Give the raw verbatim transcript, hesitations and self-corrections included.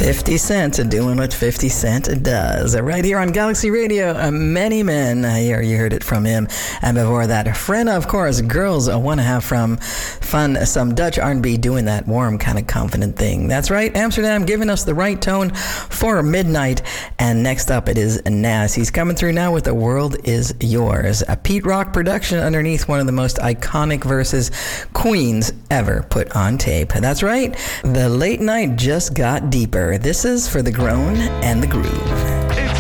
fifty Cent doing what fifty Cent does. Right here on Galaxy Radio, uh, Many Men. Uh, here you heard it from him. And before that, Frenna, of course, Girls I Want to Have From. Fun, some Dutch R and B doing that warm kind of confident thing. That's right, Amsterdam giving us the right tone for midnight. And next up it is Nas. He's coming through now with The World Is Yours. A Pete Rock production underneath one of the most iconic verses Queens ever put on tape. That's right, the late night just got deeper. This is For the Grown and the Groove.